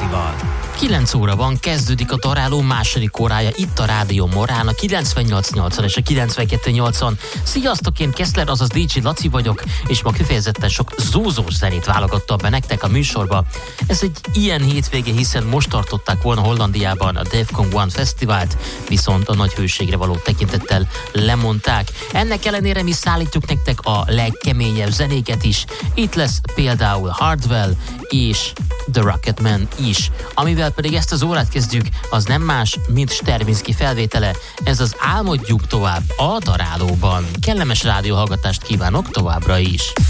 Lacival. 9 óra van, kezdődik a daráló második órája itt a Rádió Morán, a 98.8-on és a 92.8-on. Sziasztok, én Keszler, azaz DJ Laci vagyok, és ma kifejezetten sok zúzós zenét válogattam be nektek a műsorba. Ez egy ilyen hétvége, hiszen most tartották volna Hollandiában a Defcon One Fesztivált, viszont a nagy hőségre való tekintettel lemondták. Ennek ellenére mi szállítjuk nektek a legkeményebb zenéket is. Itt lesz például Hardwell és The Rocketman is. Amivel pedig ezt az órát kezdjük, az nem más, mint Sterminski felvétele. Ez az Álmodjuk tovább a darálóban. Kellemes rádióhallgatást kívánok továbbra is.